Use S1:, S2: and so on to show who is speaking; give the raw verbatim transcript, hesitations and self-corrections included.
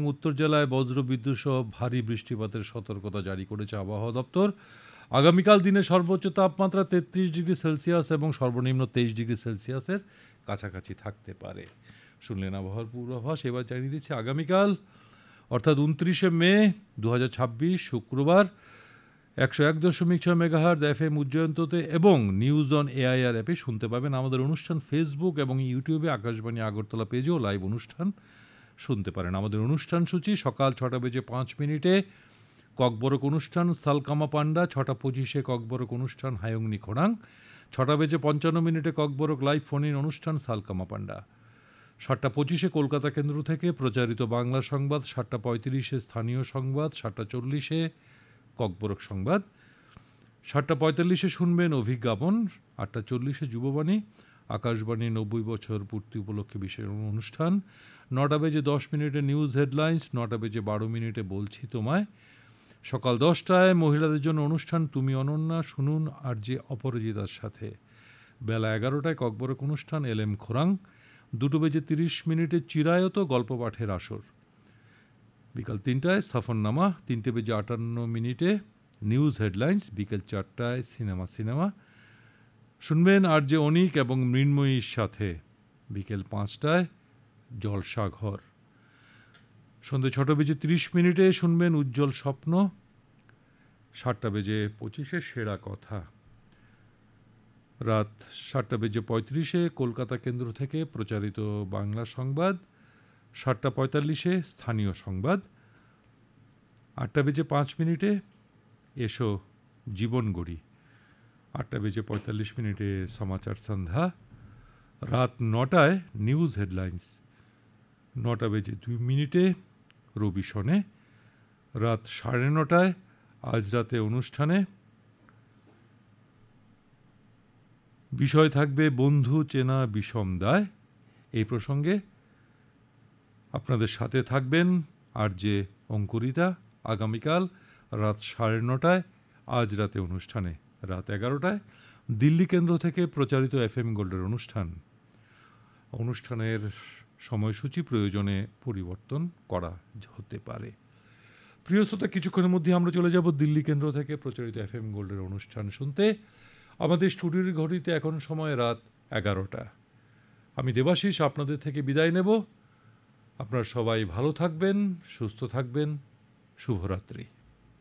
S1: উত্তর জেলায় বজ্রবিদ্যুৎ সহ ভারী বৃষ্টিপাতের সতর্কতা জারি করেছে আবহাওয়া দপ্তর। আগামীকাল দিনে সর্বোচ্চ তাপমাত্রা তেত্রিশ ডিগ্রি সেলসিয়াস এবং সর্বনিম্ন তেইশ ডিগ্রি সেলসিয়াসের কাছাকাছি থাকতে পারে। শুনলেন আবহাওয়ার পূর্বাভাস। এবার জানিয়ে দিচ্ছি আগামীকাল অর্থাৎ উনত্রিশে মে দু হাজার ছাব্বিশ শুক্রবার একশো এক দশমিক ছয় মেগাহার্জ এফ এম উজ্জয়ন্ততে এবং নিউজ অন এআইআর অ্যাপে শুনতে পাবেন আমাদের অনুষ্ঠান। ফেসবুক এবং ইউটিউবে আকাশবাণী আগরতলা পেজেও লাইভ অনুষ্ঠান শুনতে পারেন। আমাদের অনুষ্ঠান সূচি সকাল ছটা বেজে পাঁচ মিনিটে ককবরক অনুষ্ঠান সালকামা পান্ডা, ছটা পঁচিশে ককবরক অনুষ্ঠান হায়ংনি খোড়াং, ছটা বেজে পঞ্চান্ন মিনিটে ককবরক লাইভ ফোন ইন অনুষ্ঠান সালকামা পান্ডা, সাতটা পঁচিশে কলকাতা কেন্দ্র থেকে প্রচারিত বাংলা সংবাদ, সাতটা পঁয়ত্রিশে স্থানীয় সংবাদ, সাতটা চল্লিশে ককবরক সংবাদ, সাতটা পঁয়তাল্লিশে শুনবেন অভিজ্ঞাপন, আটটা চল্লিশে যুববাণী আকাশবাণী নব্বই বছর পূর্তি উপলক্ষে বিশেষ অনুষ্ঠান, নটা বেজে দশ মিনিটে নিউজ হেডলাইন্স, নটা বেজে বারো মিনিটে বলছি তোমায়, সকাল দশটায় মহিলাদের জন্য অনুষ্ঠান তুমি অনন্যা শুনুন আর যে অপরাজিতার সাথে, বেলা এগারোটায় ককবরক অনুষ্ঠান এল এম খোরাং, দুটো বেজে তিরিশ মিনিটে চিরায়ত গল্প পাঠের আসর, বিকাল তিনটায় সাফরনামা, তিনটে বেজে আটান্ন মিনিটে নিউজ হেডলাইন্স, বিকেল চারটায় সিনেমা সিনেমা শুনবেন আর যে অনিক এবং মৃন্ময়ীর সাথে, বিকেল পাঁচটায় জলসাঘর, সন্ধ্যে ছটা বেজে তিরিশ মিনিটে শুনবেন উজ্জ্বল স্বপ্ন, সাতটা বেজে পঁচিশে সেরা কথা, রাত সাতটা বেজে পঁয়ত্রিশে কলকাতা কেন্দ্র থেকে প্রচারিত বাংলা সংবাদ, সাতটা পঁয়তাল্লিশে স্থানীয় সংবাদ, আটটা বেজে পাঁচ মিনিটে এসো জীবন গড়ি, আটটা বেজে পঁয়তাল্লিশ মিনিটে সমাচার সন্ধ্যা, রাত নটায় নিউজ হেডলাইন্স, নটা বেজে দুই মিনিটে রবি শনে, রাত সাড়ে নটায় আজ রাতে অনুষ্ঠানে বিষয় থাকবে বন্ধু চেনা বিষম দায়। এই প্রসঙ্গে আপনাদের সাথে থাকবেন আর যে অঙ্কুরিতা। আগামীকাল রাত সাড়ে নটায় আজ রাতে অনুষ্ঠানে, রাত এগারোটায় দিল্লি কেন্দ্র থেকে প্রচারিত এফ এম গোল্ডের অনুষ্ঠান। অনুষ্ঠানের সময়সূচি প্রয়োজনে পরিবর্তন করা হতে পারে। প্রিয় শ্রোতা, কিছুক্ষণের মধ্যে আমরা চলে যাব দিল্লি কেন্দ্র থেকে প্রচারিত এফ এম গোল্ডের অনুষ্ঠান শুনতে। আমাদের স্টুডিওর ঘড়িতে এখন সময় রাত এগারোটা। আমি দেবাশিস আপনাদের থেকে বিদায় নেব। আপনারা সবাই ভালো থাকবেন, সুস্থ থাকবেন। শুভরাত্রি।